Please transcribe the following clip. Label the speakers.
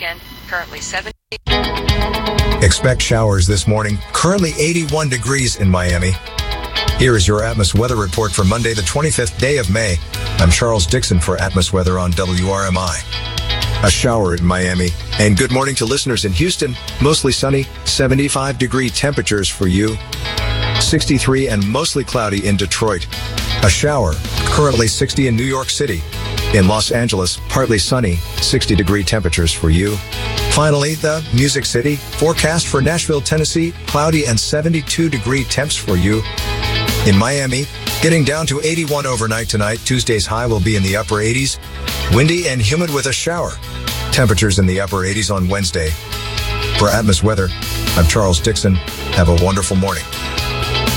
Speaker 1: weekend, currently 70.
Speaker 2: Expect showers this morning, currently 81 degrees in Miami. Here is your Atmos weather report for Monday, the 25th day of May. I'm Charles Dixon for Atmos Weather on WRMI. A shower in Miami. And good morning to listeners in Houston. Mostly sunny, 75-degree temperatures for you. 63 and mostly cloudy in Detroit. A shower, currently 60 in New York City. In Los Angeles, partly sunny, 60-degree temperatures for you. Finally, the Music City, forecast for Nashville, Tennessee, cloudy and 72-degree temps for you. In Miami, getting down to 81 overnight tonight. Tuesday's high will be in the upper 80s. Windy and humid with a shower. Temperatures in the upper 80s on Wednesday. For Atmos Weather, I'm Charles Dixon. Have a wonderful morning.